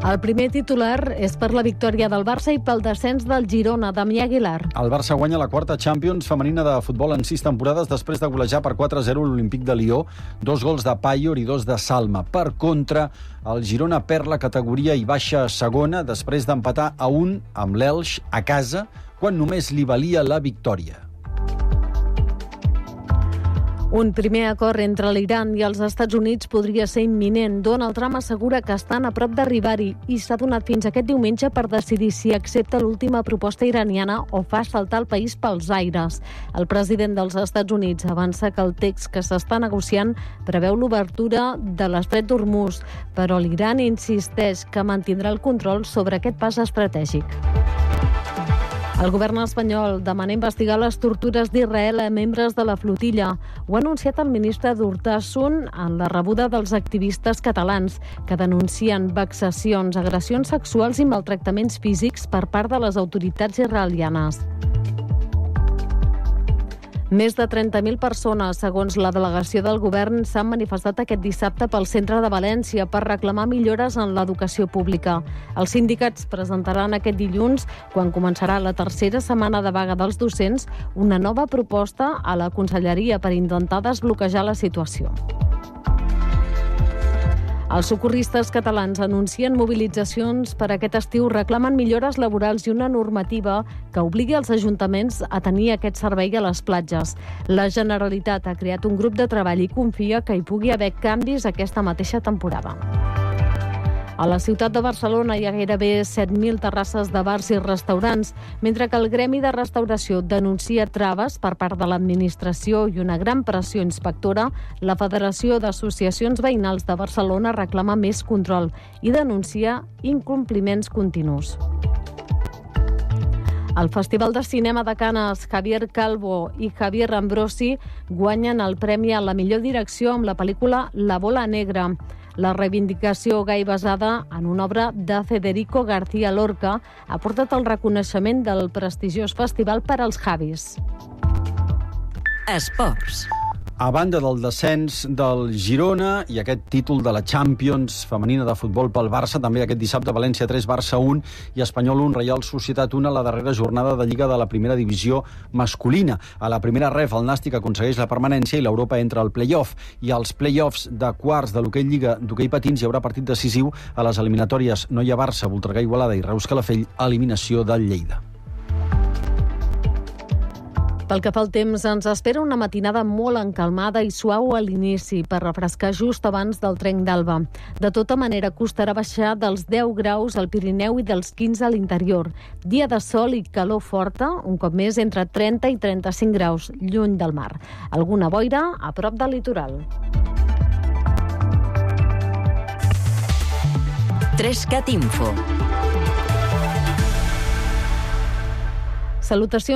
El primer titular és per la victòria del Barça i pel descens del Girona, Damià Aguilar. El Barça guanya la quarta Champions femenina de futbol en 6 temporades després de golejar per 4-0 l'Olímpic de Lió, 2 gols de Payor i 2 de Salma. Per contra, el Girona perd la categoria i baixa a segona després d'empatar a 1 amb l'Elx a casa, quan només li valia la victòria. Un primer acord entre l'Iran i els Estats Units podria ser imminent. Donald Trump assegura que estan a prop d'arribar-hi i s'ha donat fins aquest diumenge per decidir si accepta l'última proposta iraniana o fa saltar el país pels aires. El president dels Estats Units avança que el text que s'està negociant preveu l'obertura de l'estret d'Hormuz, però l'Iran insisteix que mantindrà el control sobre aquest pas estratègic. El govern espanyol demana investigar les tortures d'Israel a membres de la flotilla. Ho ha anunciat el ministre d'Urtasun en la rebuda dels activistes catalans que denuncien vexacions, agressions sexuals i maltractaments físics per part de les autoritats israelianes. Més de 30.000 persones, segons la delegació del govern, s'han manifestat aquest dissabte pel centre de València per reclamar millores en l'educació pública. Els sindicats presentaran aquest dilluns, quan començarà la tercera setmana de vaga dels docents, una nova proposta a la Conselleria per intentar desbloquejar la situació. Els socorristes catalans anuncien mobilitzacions per aquest estiu, reclamen millores laborals i una normativa que obligui els ajuntaments a tenir aquest servei a les platges. La Generalitat ha creat un grup de treball i confia que hi pugui haver canvis aquesta mateixa temporada. A la ciutat de Barcelona hi ha gairebé 7.000 terrasses de bars i restaurants, mentre que el Gremi de Restauració denuncia traves per part de l'administració i una gran pressió inspectora. La Federació d'Associacions Veïnals de Barcelona reclama més control i denuncia incompliments continus. Al Festival de Cinema de Canes, Javier Calvo i Javier Ambrosi guanyen el premi a la millor direcció amb la pel·lícula La bola negra. La reivindicació gai basada en una obra de Federico García Lorca ha portat el reconeixement del prestigiós festival per als Javis. Esports. A banda del descens del Girona i aquest títol de la Champions femenina de futbol pel Barça, també aquest dissabte València 3, Barça 1 i Espanyol 1, Reial Societat 1 a la darrera jornada de Lliga de la primera divisió masculina. A la primera ref, el Nàstic aconsegueix la permanència i l'Europa entra al play-off. I als play-offs de quarts de l'hoquei Lliga d'hoquei patins hi haurà partit decisiu a les eliminatòries Noia-Barça, Voltregà Igualada i Reus-Calafell, eliminació del Lleida. Pel que fa al temps, ens espera una matinada molt encalmada i suau a l'inici per refrescar just abans del trenc d'alba. De tota manera, costarà baixar dels 10 graus al Pirineu i dels 15 a l'interior. Dia de sol i calor forta, un cop més entre 30 i 35 graus, lluny del mar. Alguna boira a prop del litoral. 3CAT Info. Salutacions.